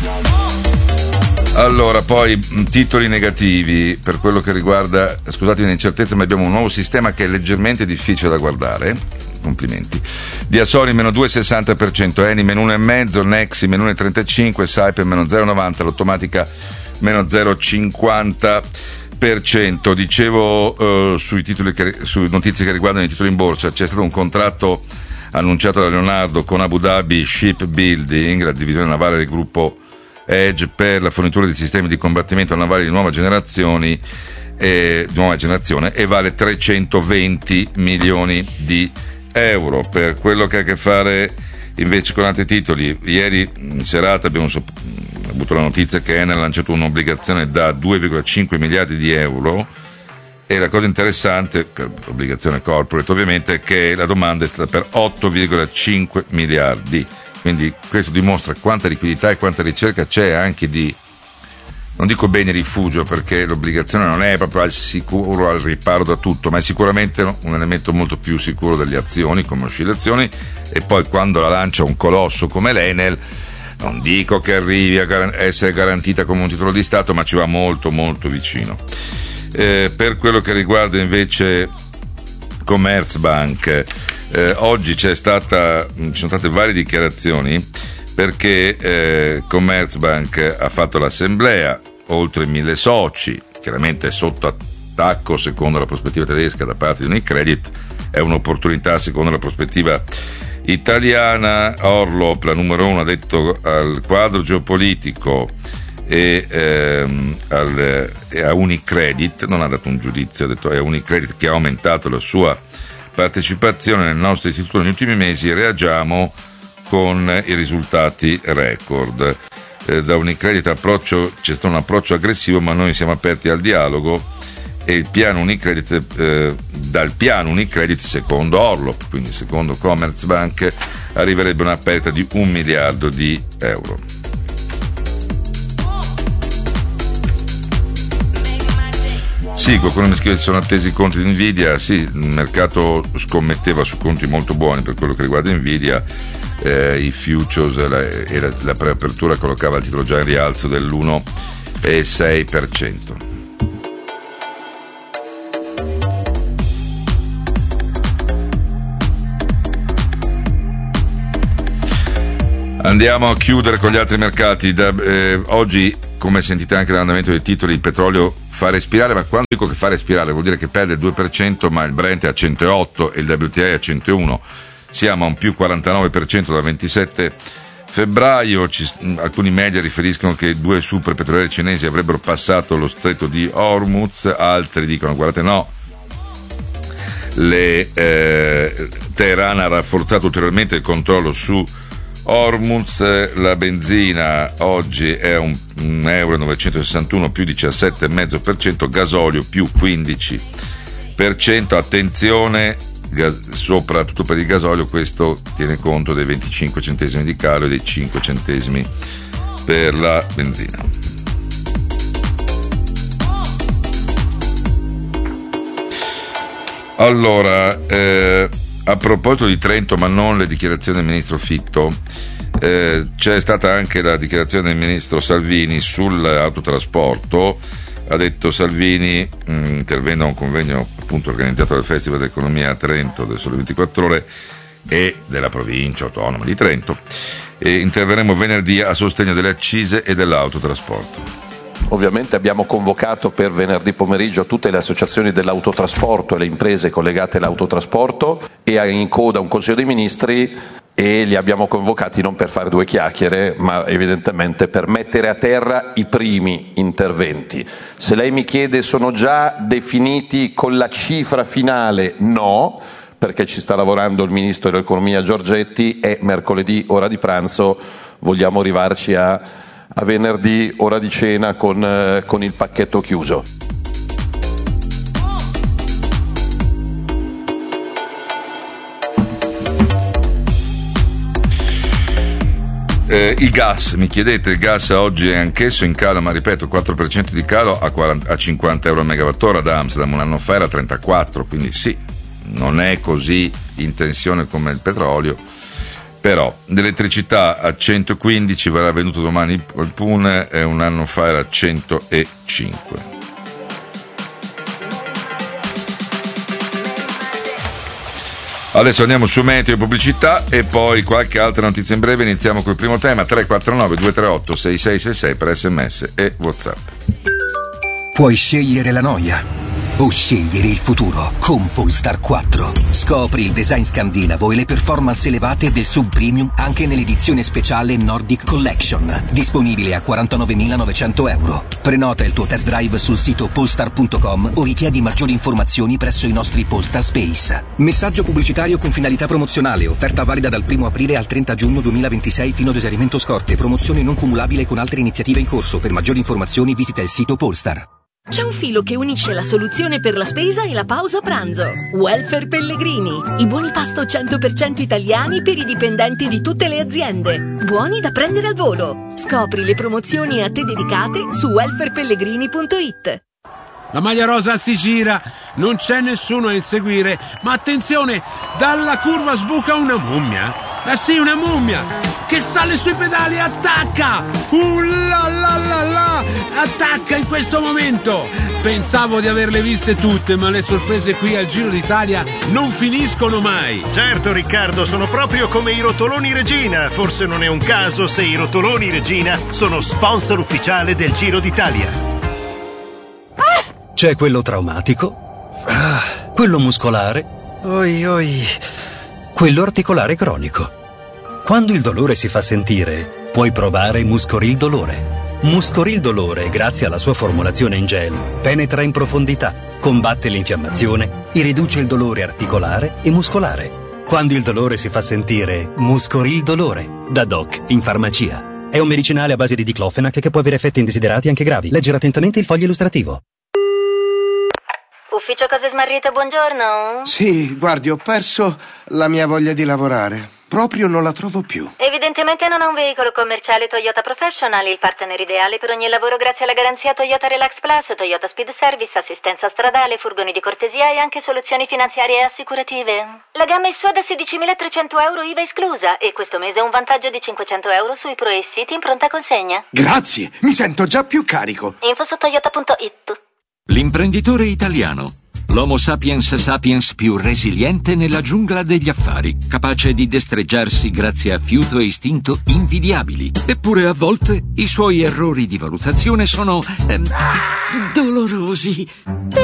Allora, poi titoli negativi per quello che riguarda, scusatemi l'incertezza, ma abbiamo un nuovo sistema che è leggermente difficile da guardare. Complimenti. Diasoli meno 2,60%, Eni meno 1,5%, Nexi meno 1,35%, Saipem meno 0,90%, l'Automatica meno 0,50%. Dicevo sui titoli su notizie che riguardano i titoli in borsa, c'è stato un contratto annunciato da Leonardo con Abu Dhabi Shipbuilding, la divisione navale del gruppo Edge, per la fornitura di sistemi di combattimento navali di nuova generazione e vale 320 milioni di euro. Per quello che ha a che fare invece con altri titoli, ieri in serata abbiamo avuto la notizia che Enel ha lanciato un'obbligazione da 2,5 miliardi di euro, e la cosa interessante, obbligazione corporate ovviamente, è che la domanda è stata per 8,5 miliardi. Quindi questo dimostra quanta liquidità e quanta ricerca c'è anche di, non dico bene rifugio, perché l'obbligazione non è proprio al sicuro, al riparo da tutto, ma è sicuramente un elemento molto più sicuro delle azioni come oscillazioni. E poi quando la lancia un colosso come l'Enel, non dico che arrivi a essere garantita come un titolo di Stato, ma ci va molto molto vicino. Per quello che riguarda invece Commerzbank, oggi ci sono state varie dichiarazioni, perché Commerzbank ha fatto l'assemblea, oltre 1.000 soci, chiaramente è sotto attacco secondo la prospettiva tedesca da parte di Unicredit, è un'opportunità secondo la prospettiva italiana. Orlop, la numero 1, ha detto al quadro geopolitico e a Unicredit, non ha dato un giudizio, ha detto è Unicredit che ha aumentato la sua partecipazione nel nostro istituto negli ultimi mesi, reagiamo con i risultati record. Da Unicredit c'è stato un approccio aggressivo, ma noi siamo aperti al dialogo, e il piano Unicredit, dal piano Unicredit secondo Orlop, quindi secondo Commerzbank, arriverebbe una perdita di 1 miliardo di euro. Sì, qualcuno mi scrive che sono attesi i conti di Nvidia. Sì, il mercato scommetteva su conti molto buoni per quello che riguarda Nvidia, i futures e la preapertura collocava il titolo già in rialzo dell'1,6%. Andiamo a chiudere con gli altri mercati. Oggi, come sentite anche dall'andamento dei titoli, il petrolio fa respirare, ma quando dico che fa respirare vuol dire che perde il 2%, ma il Brent è a 108 e il WTI è a 101. Siamo a un più 49% dal 27 febbraio. Alcuni media riferiscono che 2 super petrolieri cinesi avrebbero passato lo stretto di Hormuz, altri dicono guardate no, Teheran ha rafforzato ulteriormente il controllo su Hormuz. La benzina oggi è €1,961 più 17,5%, gasolio più 15%. Attenzione, soprattutto per il gasolio, questo tiene conto dei 25 centesimi di calo e dei 5 centesimi per la benzina. Allora, a proposito di Trento, ma non le dichiarazioni del ministro Fitto, c'è stata anche la dichiarazione del ministro Salvini sull'autotrasporto. Ha detto Salvini, intervenendo a un convegno appunto organizzato dal Festival dell'Economia a Trento del Sole 24 Ore e della provincia autonoma di Trento, e interverremo venerdì a sostegno delle accise e dell'autotrasporto. Ovviamente abbiamo convocato per venerdì pomeriggio tutte le associazioni dell'autotrasporto e le imprese collegate all'autotrasporto, e in coda un Consiglio dei Ministri, e li abbiamo convocati non per fare 2 chiacchiere, ma evidentemente per mettere a terra i primi interventi. Se lei mi chiede sono già definiti con la cifra finale, no, perché ci sta lavorando il Ministro dell'Economia Giorgetti, e mercoledì ora di pranzo vogliamo arrivarci a venerdì ora di cena con il pacchetto chiuso. Il gas, mi chiedete, il gas oggi è anch'esso in calo, ma ripeto, 4% di calo a 50 euro al megawattora. Da Amsterdam un anno fa era 34, quindi sì, non è così in tensione come il petrolio, Però l'elettricità a 115 verrà venduto domani al Pune e un anno fa era 105. Adesso andiamo su meteo e pubblicità e poi qualche altra notizia in breve. Iniziamo col primo tema: 349-238-6666 per SMS e WhatsApp. Puoi scegliere la noia o scegliere il futuro con Polestar 4. Scopri il design scandinavo e le performance elevate del sub premium anche nell'edizione speciale Nordic Collection, disponibile a 49.900 euro. Prenota il tuo test drive sul sito polestar.com o richiedi maggiori informazioni presso i nostri Polestar Space. Messaggio pubblicitario con finalità promozionale, offerta valida dal 1 aprile al 30 giugno 2026 fino ad esaurimento scorte, promozione non cumulabile con altre iniziative in corso. Per maggiori informazioni visita il sito Polestar. C'è un filo che unisce la soluzione per la spesa e la pausa pranzo. Welfare Pellegrini. I buoni pasto 100% italiani per i dipendenti di tutte le aziende. Buoni da prendere al volo. Scopri le promozioni a te dedicate su welfarepellegrini.it. La maglia rosa si gira, non c'è nessuno a inseguire, ma attenzione, dalla curva sbuca una mummia. Sì, una mummia che sale sui pedali e attacca. La la la la, attacca in questo momento. Pensavo di averle viste tutte, ma le sorprese qui al Giro d'Italia non finiscono mai. Certo Riccardo, sono proprio come i rotoloni Regina. Forse non è un caso se i rotoloni Regina sono sponsor ufficiale del Giro d'Italia. C'è quello traumatico, quello muscolare, quello articolare cronico. Quando il dolore si fa sentire, puoi provare Muscoril Dolore. Muscoril Dolore, grazie alla sua formulazione in gel, penetra in profondità, combatte l'infiammazione e riduce il dolore articolare e muscolare. Quando il dolore si fa sentire, Muscoril Dolore, da Doc in farmacia. È un medicinale a base di diclofenac che può avere effetti indesiderati anche gravi. Leggere attentamente il foglio illustrativo. Ufficio Cose Smarrite, buongiorno. Sì, guardi, ho perso la mia voglia di lavorare. Proprio non la trovo più. Evidentemente non ha un veicolo commerciale Toyota Professional, il partner ideale per ogni lavoro grazie alla garanzia Toyota Relax Plus, Toyota Speed Service, assistenza stradale, furgoni di cortesia e anche soluzioni finanziarie e assicurative. La gamma è sua da 16.300 euro IVA esclusa e questo mese un vantaggio di 500 euro sui Pro e City in pronta consegna. Grazie, mi sento già più carico. Info su toyota.it. L'imprenditore italiano. L'Homo sapiens sapiens più resiliente nella giungla degli affari, capace di destreggiarsi grazie a fiuto e istinto invidiabili. Eppure a volte i suoi errori di valutazione sono dolorosi.